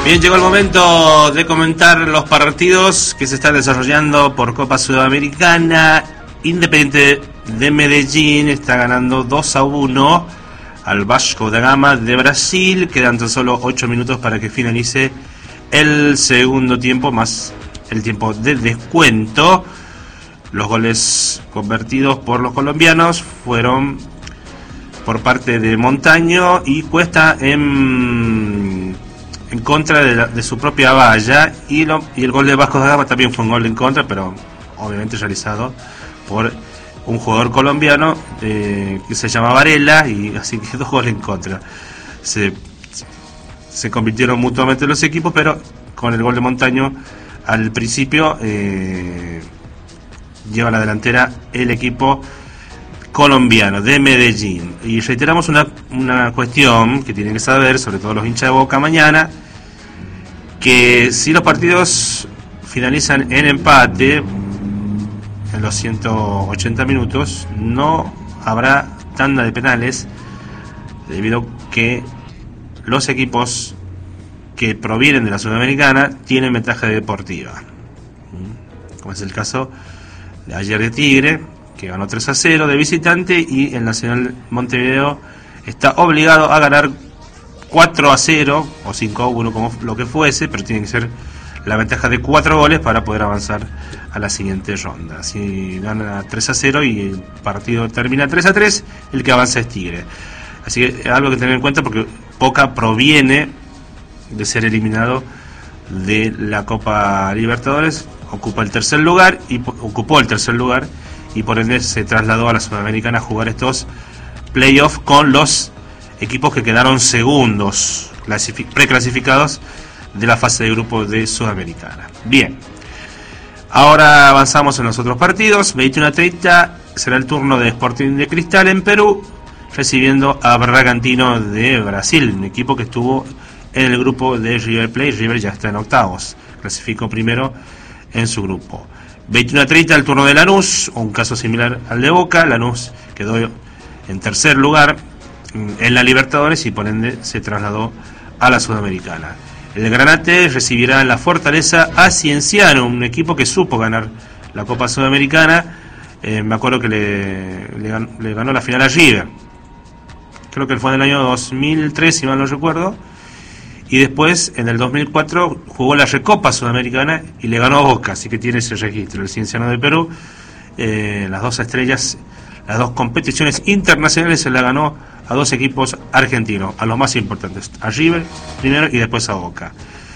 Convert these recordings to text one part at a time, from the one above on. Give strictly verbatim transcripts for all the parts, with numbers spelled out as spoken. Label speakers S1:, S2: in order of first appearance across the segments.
S1: Bien, llegó el momento de comentar los partidos que se están desarrollando por Copa Sudamericana. Independiente de Medellín está ganando dos a uno al Vasco da Gama de Brasil. Quedan tan solo ocho minutos para que finalice el segundo tiempo, más el tiempo de descuento. Los goles convertidos por los colombianos fueron por parte de Montaño y Cuesta en, en contra de, la, de su propia valla, y, lo, y el gol de Vasco da Gama también fue un gol en contra, pero obviamente realizado por un jugador colombiano eh, que se llama Varela, y así que dos goles en contra. Se, se convirtieron mutuamente los equipos, pero con el gol de Montaño al principio eh, lleva la delantera el equipo colombiano de Medellín. Y reiteramos una, una cuestión que tienen que saber, sobre todo los hinchas de Boca mañana, que si los partidos finalizan en empate en los ciento ochenta minutos, no habrá tanda de penales, debido que los equipos que provienen de la Sudamericana tienen ventaja deportiva, como es el caso de ayer de Tigre, que ganó tres a cero de visitante, y el Nacional Montevideo está obligado a ganar cuatro a cero o cinco a uno, como lo que fuese, pero tiene que ser la ventaja de cuatro goles para poder avanzar a la siguiente ronda. Si gana tres a cero y el partido termina tres a tres, el que avanza es Tigre. Así que algo que tener en cuenta, porque Boca proviene de ser eliminado de la Copa Libertadores, ocupa el tercer lugar y ocupó el tercer lugar y por ende se trasladó a la Sudamericana a jugar estos playoffs con los equipos que quedaron segundos, clasific- preclasificados de la fase de grupo de Sudamericana. Bien, ahora avanzamos en los otros partidos. veintiuno a treinta será el turno de Sporting de Cristal en Perú, recibiendo a Bragantino de Brasil, un equipo que estuvo en el grupo de River Plate. River ya está en octavos, clasificó primero en su grupo. veintiuno a treinta el turno de Lanús, un caso similar al de Boca. Lanús quedó en tercer lugar en la Libertadores y por ende se trasladó a la Sudamericana. El Granate recibirá en la Fortaleza a Cienciano, un equipo que supo ganar la Copa Sudamericana. Eh, me acuerdo que le, le, ganó, le ganó la final a River, creo que fue en el año dos mil tres, si mal no recuerdo. Y después, en el dos mil cuatro, jugó la Recopa Sudamericana y le ganó a Boca, así que tiene ese registro. El Cienciano de Perú, eh, las dos estrellas, las dos competiciones internacionales se la ganó a dos equipos argentinos, a los más importantes, a River primero y después a Boca.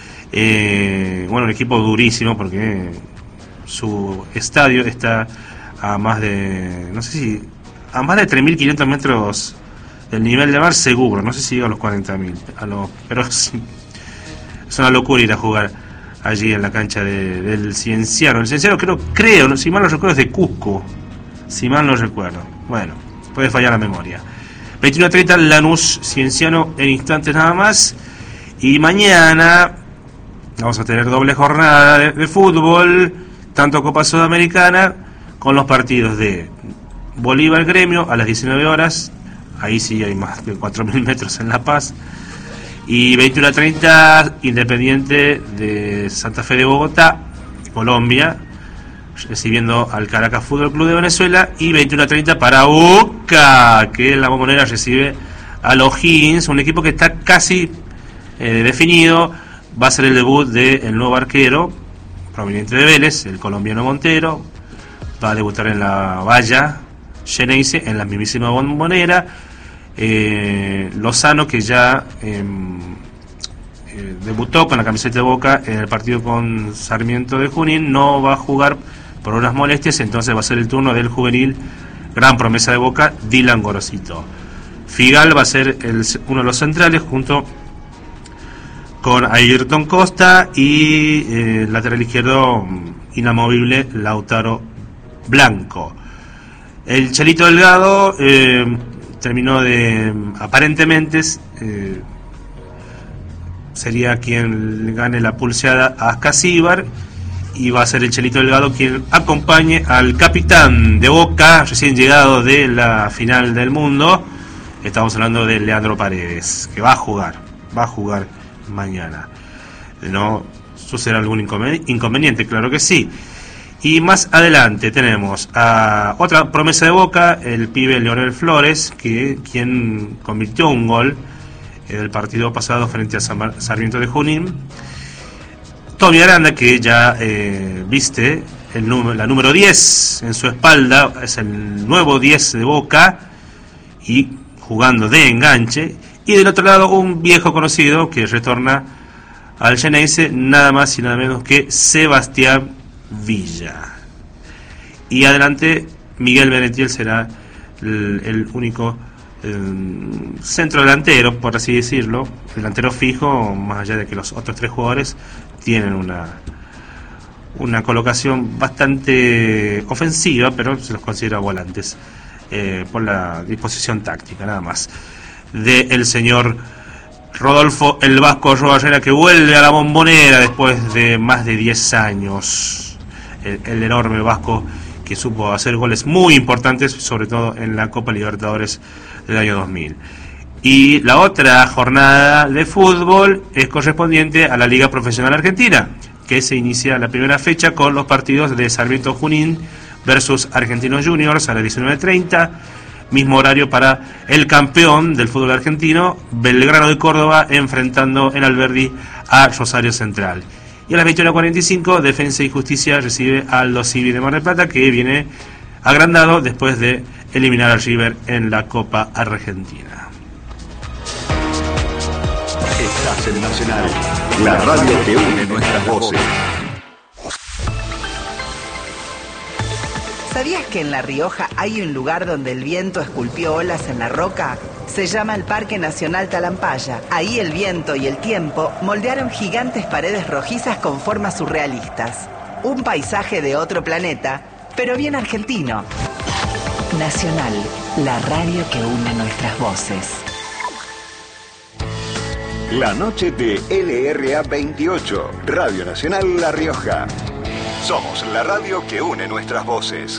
S1: Eh, bueno, un equipo durísimo porque su estadio está a más de, no sé si, a más de tres mil quinientos metros del nivel de mar seguro, no sé si llega a los cuarenta mil, a lo, pero es, es una locura ir a jugar allí en la cancha de, del Cienciano. El Cienciano creo, creo, si mal no recuerdo, es de Cusco, si mal no recuerdo. Bueno, puede fallar la memoria. veintiuno a treinta Lanús Cienciano en instantes nada más. Y mañana vamos a tener doble jornada de, de fútbol, tanto Copa Sudamericana, con los partidos de Bolívar Gremio a las diecinueve horas. Ahí sí hay más de cuatro mil metros en La Paz. Y veintiuno a treinta Independiente de Santa Fe de Bogotá, Colombia, recibiendo al Caracas Fútbol Club de Venezuela. Y veintiuno a treinta para Boca, que en la Bombonera recibe a O'Higgins, un equipo que está casi eh, definido. Va a ser el debut del nuevo arquero proveniente de Vélez, el colombiano Montero. Va a debutar en la valla Geneise, en la mismísima Bombonera. eh, Lozano, que ya eh, eh, debutó con la camiseta de Boca en el partido con Sarmiento de Junín, no va a jugar por unas molestias, entonces va a ser el turno del juvenil, gran promesa de Boca, Dylan Gorosito. Figal va a ser el, uno de los centrales, junto con Ayrton Costa, y eh, el lateral izquierdo inamovible Lautaro Blanco. El Chelito Delgado eh, terminó de, aparentemente, eh, sería quien gane la pulseada a Ascasíbar, y va a ser el Chelito Delgado quien acompañe al capitán de Boca, recién llegado de la final del mundo. Estamos hablando de Leandro Paredes, que va a jugar, va a jugar mañana. no sucederá algún inconveniente, claro que sí. Y más adelante tenemos a otra promesa de Boca, el pibe Leonel Flores, que quien convirtió un gol en el partido pasado frente a San Sarmiento de Junín. Tommy Aranda, que ya eh, viste el número, la número diez en su espalda, es el nuevo diez de Boca y jugando de enganche. Y del otro lado un viejo conocido que retorna al Geneise, nada más y nada menos que Sebastián Villa. Y adelante Miguel Benetiel será el, el único el centro delantero, por así decirlo, delantero fijo, más allá de que los otros tres jugadores tienen una una colocación bastante ofensiva, pero se los considera volantes eh, por la disposición táctica, nada más, del señor Rodolfo el Vasco Rodallega, que vuelve a la Bombonera después de más de diez años. El, el enorme Vasco, que supo hacer goles muy importantes, sobre todo en la Copa Libertadores del año dos mil. Y la otra jornada de fútbol es correspondiente a la Liga Profesional Argentina, que se inicia la primera fecha con los partidos de Sarmiento Junín versus Argentinos Juniors a las diecinueve treinta, mismo horario para el campeón del fútbol argentino, Belgrano de Córdoba, enfrentando en Alberdi a Rosario Central. Y a las veintiuno cuarenta y cinco, Defensa y Justicia recibe a Aldo Civi de Mar del Plata, que viene agrandado después de eliminar a River en la Copa Argentina.
S2: Estás en Nacional, la radio que une nuestras voces.
S3: ¿Sabías que en La Rioja hay un lugar donde el viento esculpió olas en la roca? Se llama el Parque Nacional Talampaya. Ahí el viento y el tiempo moldearon gigantes paredes rojizas con formas surrealistas. Un paisaje de otro planeta, pero bien argentino. Nacional, la radio que une nuestras voces.
S2: La noche de L R A veintiocho, Radio Nacional La Rioja. Somos la radio que une nuestras voces.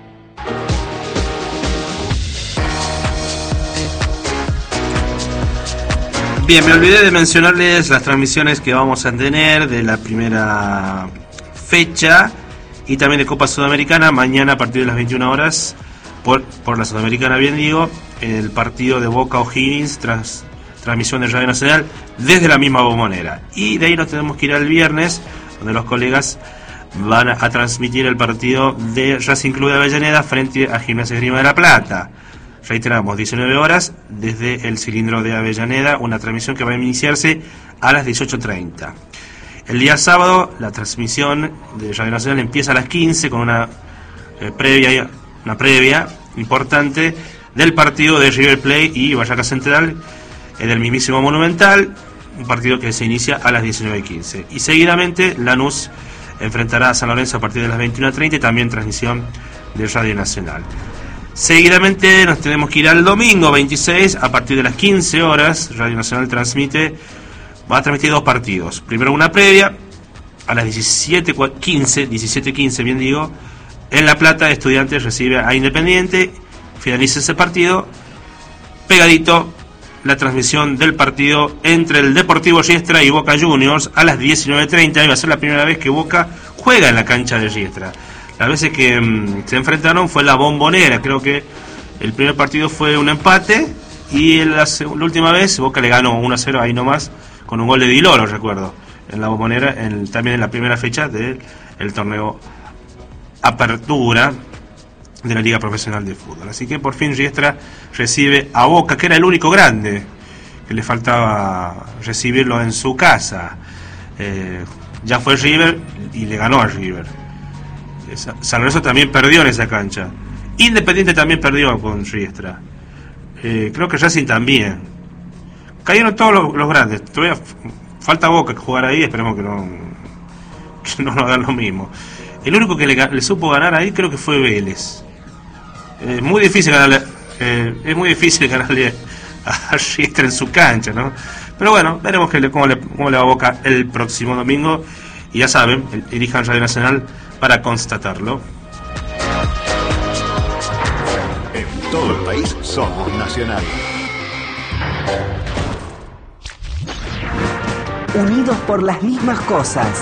S1: Bien, me olvidé de mencionarles las transmisiones que vamos a tener de la primera fecha y también de Copa Sudamericana. Mañana a partir de las veintiuna horas, por, por la Sudamericana, bien digo, el partido de Boca O'Higgins, tras transmisión de Radio Nacional desde la misma Bombonera. Y de ahí nos tenemos que ir al viernes, donde los colegas van a, a transmitir el partido de Racing Club de Avellaneda frente a Gimnasia Esgrima de La Plata. Reiteramos, diecinueve horas desde el cilindro de Avellaneda, una transmisión que va a iniciarse a las dieciocho treinta. El día sábado, la transmisión de Radio Nacional empieza a las quince con una eh, previa una previa importante del partido de River Plate y Barraca Central en el mismísimo Monumental, un partido que se inicia a las diecinueve quince. Y seguidamente Lanús enfrentará a San Lorenzo a partir de las veintiuna treinta y también transmisión de Radio Nacional. Seguidamente nos tenemos que ir al domingo veintiséis a partir de las quince horas. Radio Nacional transmite, va a transmitir dos partidos. Primero una previa a las diecisiete quince, diecisiete quince bien digo, en La Plata Estudiantes recibe a Independiente, finaliza ese partido, pegadito la transmisión del partido entre el Deportivo Riestra y Boca Juniors a las diecinueve treinta. Y va a ser la primera vez que Boca juega en la cancha de Riestra. Las veces que mmm, se enfrentaron fue la Bombonera. Creo que el primer partido fue un empate y la, la última vez Boca le ganó uno a cero ahí nomás con un gol de Di Loro, recuerdo, en la Bombonera, en, también en la primera fecha del torneo Apertura de la Liga Profesional de Fútbol. Así que por fin Riestra recibe a Boca, que era el único grande que le faltaba recibirlo en su casa. Eh, ya fue River y le ganó a River. San Lorenzo también perdió en esa cancha. Independiente también perdió con Riestra. Eh, creo que Racing también. Cayeron todos los, los grandes. Todavía falta Boca que jugar ahí. Esperemos que no, que no nos hagan lo mismo. El único que le, le supo ganar ahí creo que fue Vélez. Es muy difícil ganarle, eh, es muy difícil ganarle a Riestra en su cancha, ¿no? Pero bueno, veremos que le, cómo, le, cómo le va a Boca el próximo domingo. Y ya saben, elijan Radio Nacional para constatarlo.
S2: En todo el país somos Nacional.
S3: unidos por las mismas cosas.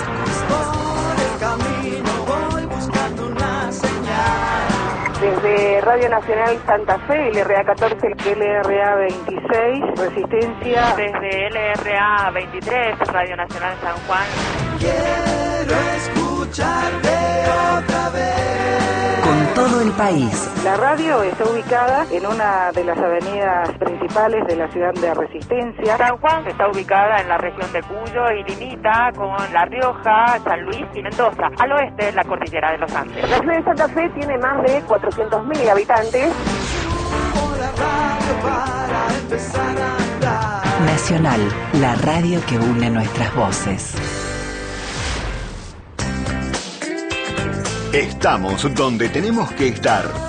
S4: Desde Radio Nacional Santa Fe, L R A catorce, L R A veintiséis, Resistencia.
S5: Desde L R A veintitrés, Radio Nacional San Juan.
S6: Quiero escucharte otra vez.
S3: Con todo el país.
S4: La radio está ubicada en una de las avenidas principales de la ciudad de Resistencia.
S5: San Juan está ubicada en la región de Cuyo y limita con La Rioja, San Luis y Mendoza. Al oeste, la cordillera de los Andes.
S4: La ciudad de Santa Fe tiene más de cuatrocientos mil habitantes.
S3: Nacional, la radio que une nuestras voces.
S2: Estamos donde tenemos que estar.